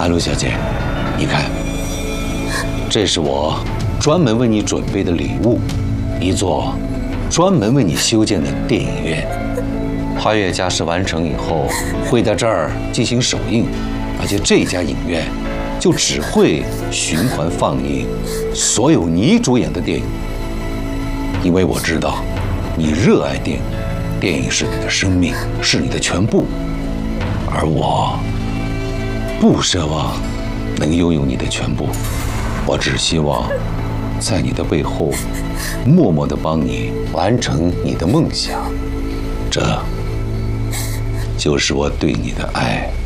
韩露小姐，你看，这是我专门为你准备的礼物，一座专门为你修建的电影院。花月家事完成以后，会在这儿进行首映，而且这家影院就只会循环放映所有你主演的电影。因为我知道你热爱电影，电影是你的生命，是你的全部，而我不奢望能拥有你的全部，我只希望在你的背后默默地帮你完成你的梦想，这就是我对你的爱。